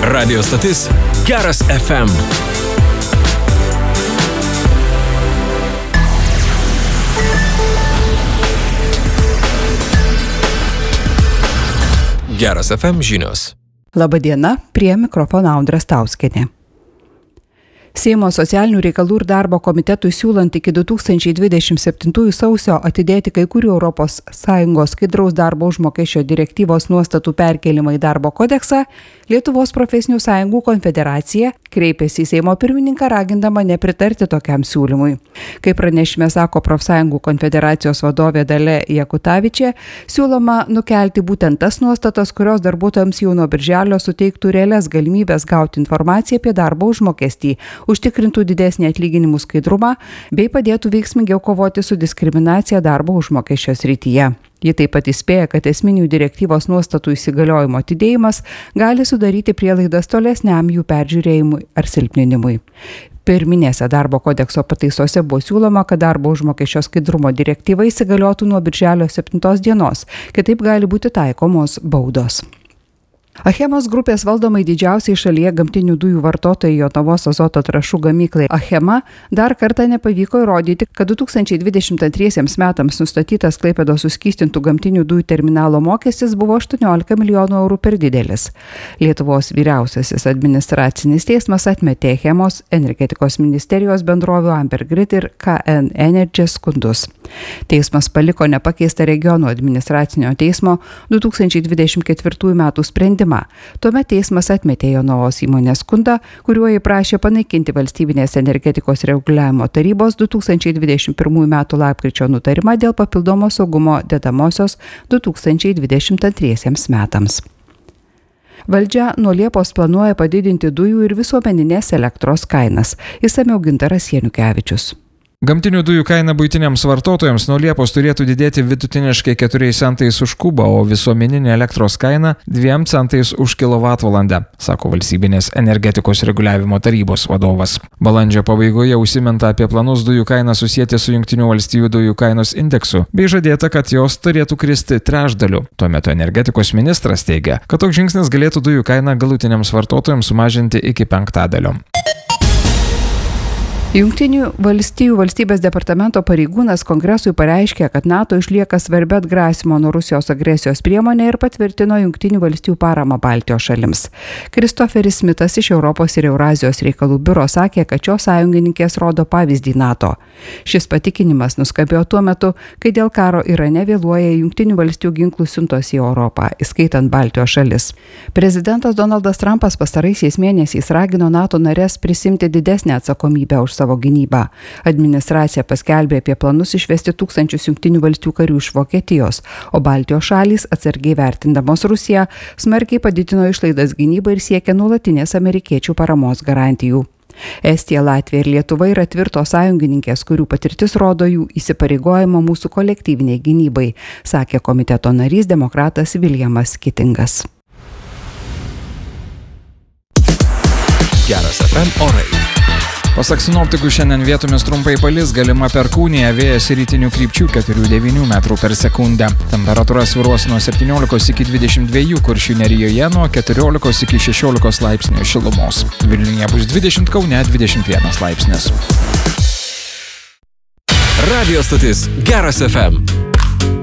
Radio stotis Geras FM. Geras FM žinios. Labadiena, prie mikrofono Audra Stauskienė. Seimo socialinių reikalų ir darbo komitetui siūlant iki 2027 sausio atidėti kai kurių ES skaidraus darbo užmokesčio direktyvos nuostatų perkelimą į darbo kodeksą, Lietuvos profesinių sąjungų konfederacija kreipėsi į Seimo pirmininką ragindama nepritarti tokiam siūlymui. Kaip pranešime sako profsąjungų konfederacijos vadovė Dalia Jakutavičė, siūloma nukelti būtent tas nuostatas, kurios darbuotojams jau nuo birželio suteiktų realias galimybės gauti informaciją apie darbo užmokestį, užtikrintų didesnį atlyginimų skaidrumą bei padėtų veiksmingiau kovoti su diskriminacija darbo užmokesčio srityje. Ji taip pat įspėja, kad esminių direktyvos nuostatų įsigaliojimo atidėjimas gali sudaryti prielaidas tolesniam jų peržiūrėjimui ar silpninimui. Pirminėse darbo kodekso pataisose buvo siūloma, kad darbo užmokesčio skaidrumo direktyva įsigaliotų nuo birželio 7 dienos, kitaip gali būti taikomos baudos. Achemos grupės valdomai didžiausiai šalyje gamtinių dujų vartotojai Jonavos azoto trąšų gamyklai Achema dar kartą nepavyko įrodyti, kad 2022 metams nustatytas Klaipėdos suskystintų gamtinių dujų terminalo mokestis buvo 18 milijonų eurų per didelis. Lietuvos vyriausiasis administracinis teismas atmetė Achemos, energetikos ministerijos bendrovių Ambergrid ir KN Energy skundus. Teismas paliko nepakeistą regionų administracinio teismo 2024 metų sprendimą. Tuomet teismas atmetė Jonavos įmonės skundą, kuriuo jį prašė panaikinti valstybinės energetikos reguliavimo tarybos 2021 metų lapkričio nutarimą dėl papildomos saugumo dedamosios 2022 metams. Valdžia nuo Liepos planuoja padidinti dujų ir visuomeninės elektros kainas. Išsamiau Gintaras Janukevičius. Gamtinių dujų kaina buitiniams vartotojams nuo Liepos turėtų didėti vidutiniškai 4 centais už kubą, o visuomeninė elektros kaina 2 centais už kilovatvalandę, sako valstybinės energetikos reguliavimo tarybos vadovas. Balandžio pabaigoje užsiminta apie planus dujų kainą susijęti su Jungtinių valstijų dujų kainos indeksu, bei žadėta, kad jos turėtų kristi trečdaliu. Tuo metu energetikos ministras teigia, kad toks žingsnis galėtų dujų kainą galutiniams vartotojams sumažinti iki 5%. Jungtinių valstijų valstybės departamento pareigūnas Kongresui pareiškė, kad NATO išlieka svarbia atgrasymo nuo Rusijos agresijos priemonė ir patvirtino Jungtinių valstijų paramą Baltijos šalims. Kristoferis Smitas iš Europos ir Eurazijos reikalų biuro sakė, kad šios sąjungininkės rodo pavyzdį NATO. Šis patikinimas nuskambėjo tuo metu, kai dėl karo Irane vėluoja Jungtinių valstijų ginklų siuntos į Europą, įskaitant Baltijos šalis. Prezidentas Donaldas Trumpas pastaraisiais mėnesiais ragino NATO nares prisimti didesnę atsakomybę už savo gynybą. Administracija paskelbė apie planus išvesti 1000 Jungtinių valstijų karių iš Vokietijos, o Baltijos šalys, atsargiai vertindamos Rusiją, smarkiai padidino išlaidas gynybai ir siekia nuolatinės amerikiečių paramos garantijų. Estija, Latvija ir Lietuva yra tvirtos sąjungininkės, kurių patirtis rodo jų įsipareigojimą mūsų kolektyviniai gynybai, sakė komiteto narys demokratas Viljamas Kitingas. Geras FM orai. Pasak sinoptikų, šiandien vietomis trumpai palis, galima perkūnija, vėjas rytinių krypčių 4–9 metrų per sekundę. Temperatūra svyruos nuo 17 iki 22, Kuršių nerijoje nuo 14 iki 16 laipsnių šilumos. Vilniuje bus 20, Kaune 21 laipsnis. Radio stotis Geras FM.